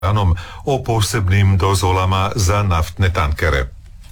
o posebnim dozvolama za naftne tankere.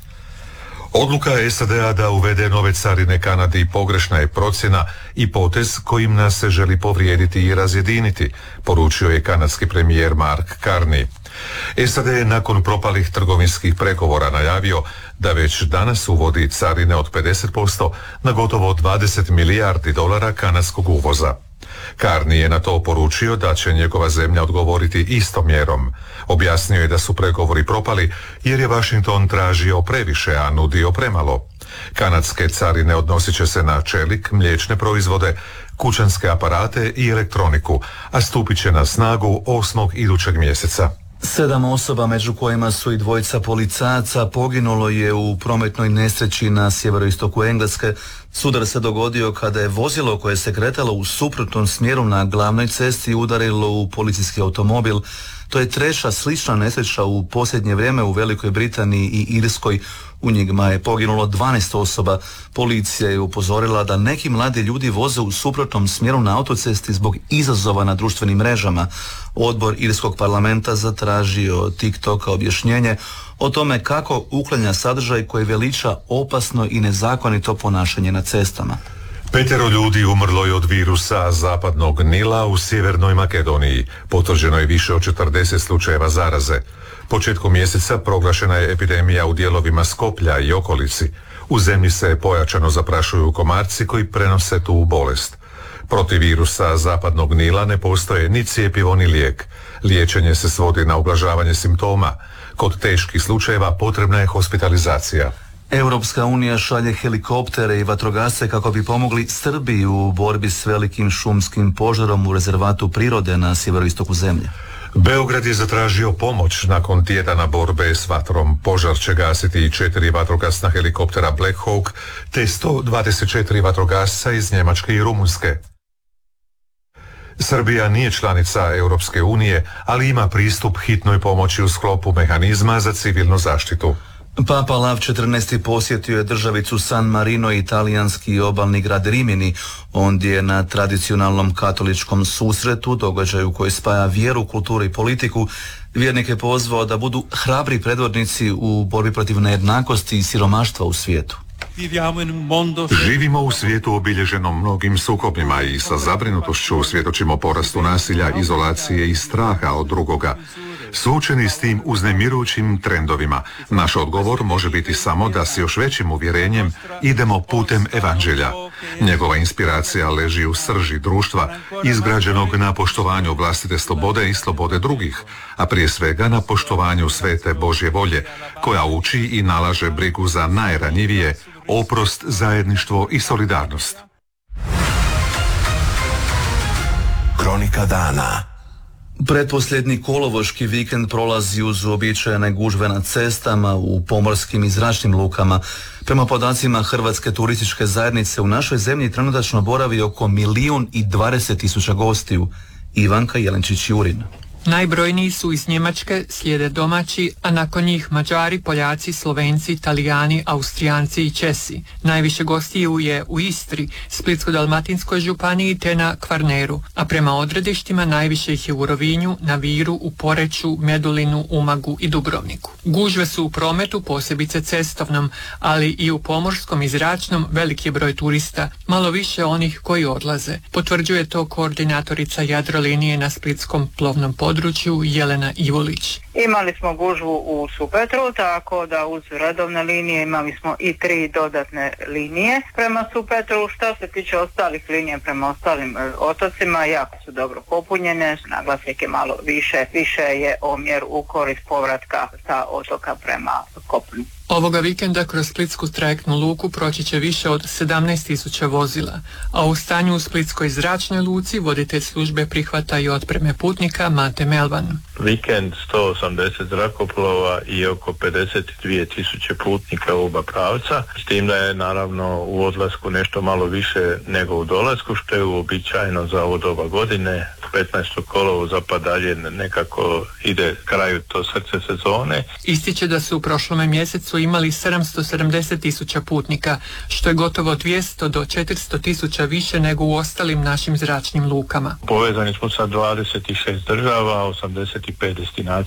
Odluka SAD-a da uvede nove carine Kanadi pogrešna je procjena i potez kojim nas se želi povrijediti i razjediniti, poručio je kanadski premijer Mark Carney. SAD je nakon propalih trgovinskih pregovora najavio da već danas uvodi carine od 50% na gotovo 20 milijardi dolara kanadskog uvoza. Carney je na to poručio da će njegova zemlja odgovoriti istom mjerom. Objasnio je da su pregovori propali jer je Washington tražio previše, a nudio premalo. Kanadske carine odnosit će se na čelik, mliječne proizvode, kućanske aparate i elektroniku, a stupit će na snagu 8. idućeg mjeseca. 7 osoba, među kojima su i 2 policajaca, poginulo je u prometnoj nesreći na sjeveroistoku Engleske. Sudar se dogodio kada je vozilo koje se kretalo u suprotnom smjeru na glavnoj cesti udarilo u policijski automobil. To je 3. slična nesreća u posljednje vrijeme u Velikoj Britaniji i Irskoj. U njima je poginulo 12 osoba. Policija je upozorila da neki mladi ljudi voze u suprotnom smjeru na autocesti zbog izazova na društvenim mrežama. Odbor Irskog parlamenta zatražio od TikToka objašnjenje o tome kako uklanja sadržaj koji veliča opasno i nezakonito ponašanje na cestama. 5 ljudi umrlo je od virusa zapadnog Nila u Sjevernoj Makedoniji. Potvrđeno je više od 40 slučajeva zaraze. Početkom mjeseca proglašena je epidemija u dijelovima Skoplja i okolici. U zemlji se pojačano zaprašuju komarci koji prenose tu bolest. Protiv virusa zapadnog Nila ne postoje ni cjepivo ni lijek. Liječenje se svodi na ublažavanje simptoma. Kod teških slučajeva potrebna je hospitalizacija. Europska unija šalje helikoptere i vatrogasce kako bi pomogli Srbiji u borbi s velikim šumskim požarom u rezervatu prirode na sjeveroistoku zemlje. Beograd je zatražio pomoć nakon tjedana borbe s vatrom. Požar će gasiti i 4 vatrogasna helikoptera Black Hawk te 124 vatrogasca iz Njemačke i Rumunjske. Srbija nije članica Europske unije, ali ima pristup hitnoj pomoći u sklopu mehanizma za civilnu zaštitu. Papa Lav XIV. Posjetio je državicu San Marino i talijanski obalni grad Rimini. Ondje je na tradicionalnom katoličkom susretu, događaju koji spaja vjeru, kulturu i politiku, vjernike pozvao da budu hrabri predvodnici u borbi protiv nejednakosti i siromaštva u svijetu. Živimo u svijetu obilježenom mnogim sukobima i sa zabrinutošću svjedočimo porastu nasilja, izolacije i straha od drugoga. Suočeni s tim uznemirujućim trendovima, naš odgovor može biti samo da s još većim uvjerenjem idemo putem evanđelja. Njegova inspiracija leži u srži društva, izgrađenog na poštovanju vlastite slobode i slobode drugih, a prije svega na poštovanju svete Božje volje, koja uči i nalaže brigu za najranjivije, oprost, zajedništvo i solidarnost. Kronika dana. Pretposljednji kolovoški vikend prolazi uz uobičajene gužve na cestama, u pomorskim i zračnim lukama. Prema podacima Hrvatske turističke zajednice u našoj zemlji trenutačno boravi oko 1.020.000 gostiju. Ivanka Jelenčić-Jurin. Najbrojniji su iz Njemačke, slijede domaći, a nakon njih Mađari, Poljaci, Slovenci, Talijani, Austrijanci i Česi. Najviše gostiju je u Istri, Splitsko-dalmatinskoj županiji te na Kvarneru, a prema odredištima najviše ih je u Rovinju, na Viru, u Poreču, Medulinu, Umagu i Dubrovniku. Gužve su u prometu, posebice cestovnom, ali i u pomorskom i zračnom veliki je broj turista, malo više onih koji odlaze. Potvrđuje to koordinatorica Jadrolinije na splitskom plovnom području Jelena Ivolić. Imali smo gužvu u Supetru, tako da uz redovne linije imali smo i 3 dodatne linije prema Supetru. Što se tiče ostalih linija prema ostalim otocima, jako su dobro popunjene, naglasnik je malo više je omjer u korist povratka sa otoka prema kopnu. Ovoga vikenda kroz splitsku trajektnu luku proći će više od 17.000 vozila, a u stanju u splitskoj zračnoj luci voditelj službe prihvata i otpreme putnika Mate Melvan. Vikend 180 80 zrakoplova i oko 52.000 putnika u oba pravca, s tim da je naravno u odlasku nešto malo više nego u dolasku, što je uobičajeno za ovo doba godine. 15. kolovoza pa dalje nekako ide kraju to srce sezone. Ističe da su u prošlome mjesecu imali 770.000 putnika, što je gotovo 200 do 400.000 više nego u ostalim našim zračnim lukama. Povezani smo sa 26 država, 85 destinacija